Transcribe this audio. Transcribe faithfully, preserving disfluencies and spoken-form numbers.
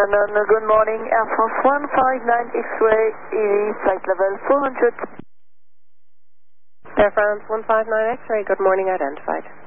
Shannon, good morning. Air France one five nine X-ray, Easy, flight level four hundred. Air France one five nine X-ray, good morning, identified.